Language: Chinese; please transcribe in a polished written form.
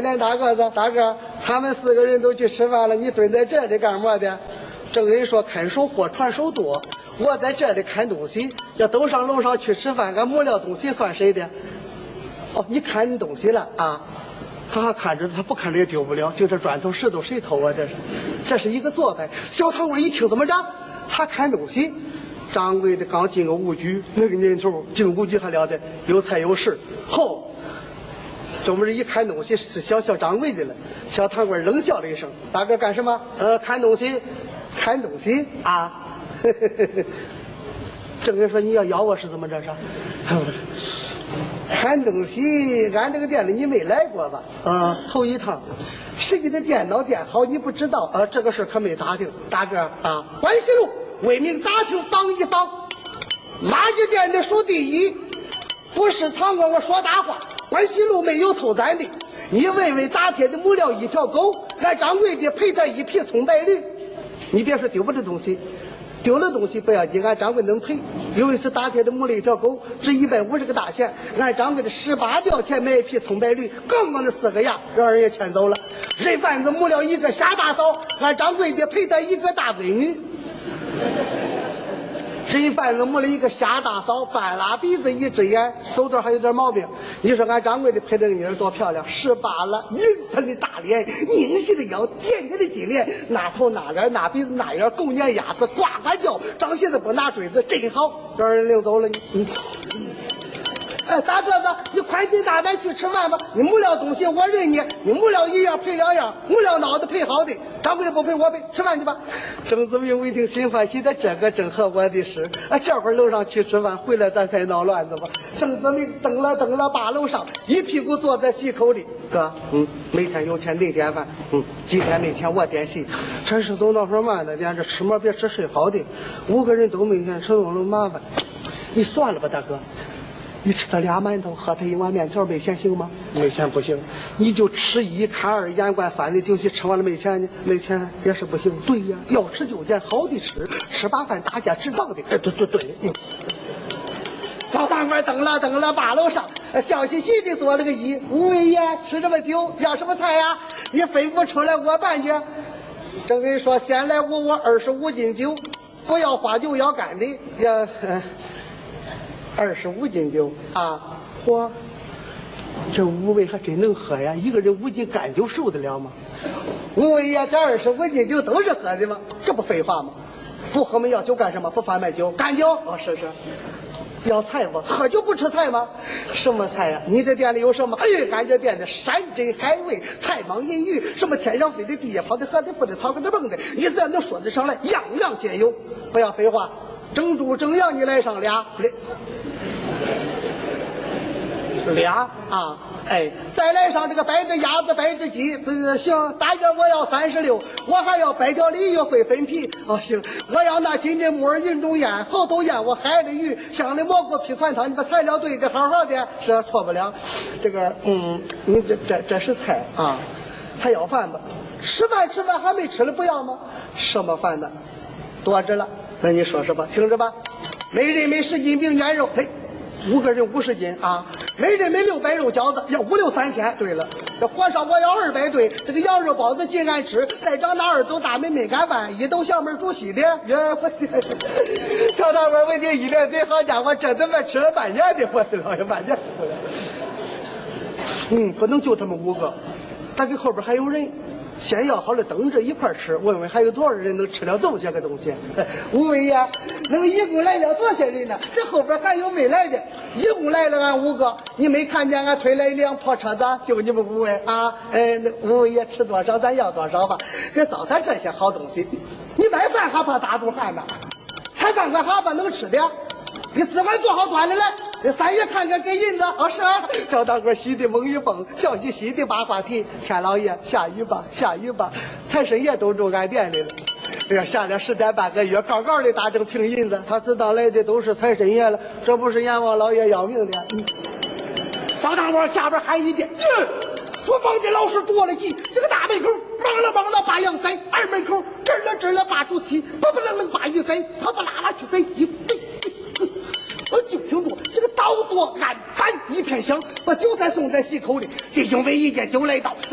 连大个子，大哥，他们4个人都去吃饭了，你蹲在这里干么的？正人说看手货传手多，我在这里看东西，要都上楼上去吃饭，俺没了东西算谁的？哦，你看你东西了啊？他还看着，他不看着也丢不了。就这砖头石头谁偷啊？这是一个做派。小堂官一听怎么着？他看东西。掌柜的刚进个武局，那个年头进武局还了得，有菜有食。后，这不是一看东西是小掌柜的了。小堂官冷笑了一声：“大哥干什么？看东西，看东西啊！”正人说：“你要我是怎么着是？”看东西，俺这个店里你没来过吧？头一趟。谁家的电脑店好你不知道啊？这个事可没打听。大哥啊，关西路为民打听防一防。哪家店的数第一？不是堂官我说大话，关西路没有偷咱的。你问问打铁的木料1条狗，俺掌柜的赔他1匹葱白驴。你别说丢不的东西。丢了东西不要紧，俺掌柜能赔。有一次打铁的母了1条狗，值150个大钱，俺掌柜的18吊钱买1匹葱白驴，刚刚的4个牙让人也牵走了。人贩子母了1个傻大嫂，俺掌柜的赔他1个大闺女。人贩子母了1个瞎大嫂，半拉鼻子1只眼，走道还有点毛病。你说俺掌柜的配这个女儿多漂亮，18了，匀盆的大脸，拧细的腰，尖尖的金脸，那头那脸那鼻子那眼，狗撵鸭子，呱呱叫，长鞋子不拿锥子，真好，让人领走了你。大个子，你宽心大胆去吃饭吧。你没了东西我认你，你没了1样赔2样，没了脑子赔好的。掌柜的不赔我赔，吃饭去吧。郑子明一听心欢喜的，这个正合我的事。这会儿楼上去吃饭，回来咱再闹乱子吧。郑子明蹬了把楼上，一屁股坐在席口里。哥，每天有钱你点饭，今天没钱我点席。这事总闹说慢了点，这吃嘛别吃睡好的，5个人都没钱，吃多了麻烦。你算了吧，大哥。你吃他2馒头，喝他1碗面条，没钱行吗？没钱不行，你就吃1看2，眼观3的酒席，吃完了没钱呢？没钱也是不行。对呀，要吃就点好的吃，吃把饭大家知道的。对。小堂官蹬了把楼上，笑嘻嘻的做了个揖。吴位爷吃什么酒？要什么菜呀？你吩咐出来我办去。正人说先来我25斤酒，不要花酒要干的。要25斤酒啊！嚯，这5位还真能喝呀！1个人5斤干酒受得了吗？吴位爷，这25斤酒都是喝的吗？这不废话吗？不喝没要酒干什么？不贩卖酒，干酒。是。要菜不？喝酒不吃菜吗？什么菜呀？你这店里有什么？俺这店的山珍海味、菜蟒银鱼，什么天上飞的、地下跑的、河里浮的、草根的蹦的，你只要能说得上来，样样皆有。不要废话。蒸猪蒸羊你来上俩啊！再来上这个白只鸭子白只鸡，不是行，大件我要36，我还要白条鲤鱼会分皮行，我要那金针木耳云中雁，猴头雁我海里鱼，香的蘑菇皮团汤，你把材料对的好好的，这错不了。这个你这是菜啊，还要饭吧？吃饭还没吃了不要吗？什么饭呢？多着了。那你说吧，听着吧，每人每10斤饼卷肉，5个人50斤啊，每人每600肉饺子，要5、6、3000。对了，这火烧我要200对，这个羊肉包子尽俺吃，再长那2斗大门没敢饭，1斗小门煮稀的。小大官问题一咧嘴，好家伙，这怎么吃了半年的？我老爷半年。不能就他们5个，咱给后边还有人。先要好了，等着一块吃，问问还有多少人能吃了这么些个东西。吴位呀，那么一共来了多少人呢？这后边还有没来的，一共来了俺5个。你没看见俺推来一辆破车子，就你们5位啊？那吴位爷吃多少咱要多少吧。给糟蹋这些好东西，你买饭还怕大肚汉呢？还半块哈巴能吃的？你自个做好端来来。这3爷看看给银子。是啊。小大官喜的猛一蹦，笑嘻嘻的把话题。天老爷，下雨吧，财神爷都住俺店里了。下了10天半个月，高高的打正平银子，他知道来的都是财神爷了，这不是阎王老爷要命的。小大官下边喊一遍，说房间老师多了急，这个大门口忙了把羊宰，二门口吱了把猪蹄，不愣愣把鱼宰，啪啪啦啦去宰鸡。就听着这个刀剁案板一片响，把酒菜送在席口里，弟兄们一见酒来到。